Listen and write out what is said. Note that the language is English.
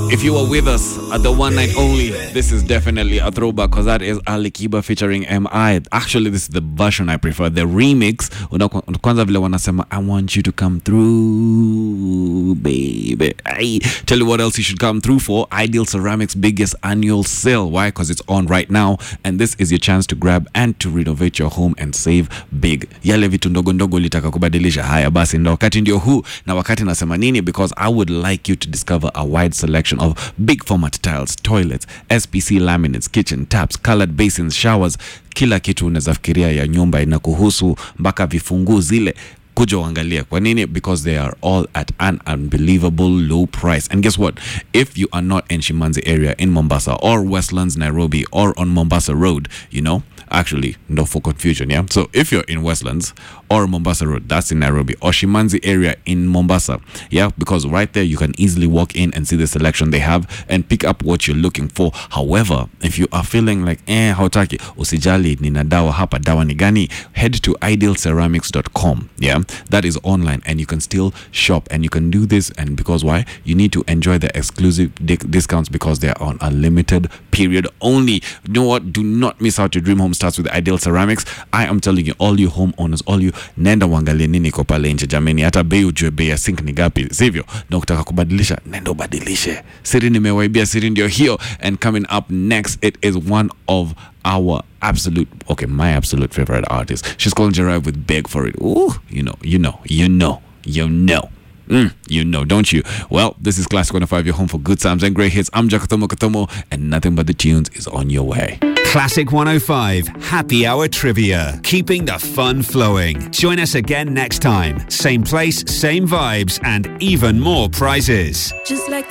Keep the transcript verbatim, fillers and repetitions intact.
If you were with us at the one night only, this is definitely a throwback because that is Ali Kiba featuring M I. Actually, this is the version I prefer. The remix, kwanza vile wanasema, I want you to come through, baby. Ay, tell you what else you should come through for. Ideal Ceramics' biggest annual sale. Why? Because it's on right now, and this is your chance to grab and to renovate your home and save big. Yale vitu ndogo ndogo litaka kubadilisha. Haya basi ndo wakati ndio huu. Na wakati nasema nini? Because I would like you to discover a wide selection of big format tiles, toilets, S P C laminates, kitchen taps, colored basins, showers. Kila kitu unaweza fikiria ya nyumba inakuhusu mpaka vifungu zile. Kuja uangalia. Kwa nini? Because they are all at an unbelievable low price. And guess what? If you are not in Shimanzi area in Mombasa or Westlands, Nairobi, or on Mombasa Road, you know, actually, no for confusion, yeah? So if you're in Westlands or Mombasa Road, that's in Nairobi, or Shimanzi area in Mombasa, yeah? Because right there, you can easily walk in and see the selection they have and pick up what you're looking for. However, if you are feeling like, eh, hautaki, usijali, nina dawa hapa, dawa ni gani? Head to ideal ceramics dot com, yeah? That is online, and you can still shop, and you can do this. And because why? You need to enjoy the exclusive di- discounts because they are on a limited period only. You know what? Do not miss out. Your dream home starts with Ideal Ceramics. I am telling you, all you homeowners, all you, nenda wangalie nini kwa pale nje jameni, hata bei ujue bei ya sink ni gapi, sivyo? Na ukitaka kubadilisha, nenda ubadilishe. Siri nimewaibia, siri ndio hiyo. And coming up next, it is one of our absolute, okay, my absolute favorite artist. She's calling Gerard with Beg For It. Ooh, you know, you know, you know, you know. Mm, you know, don't you? Well, this is Classic one oh five, your home for good times and great hits. I'm Jakatomo Katomo, and nothing but the tunes is on your way. Classic one oh five Happy Hour Trivia, keeping the fun flowing. Join us again next time. Same place, same vibes, and even more prizes. Just like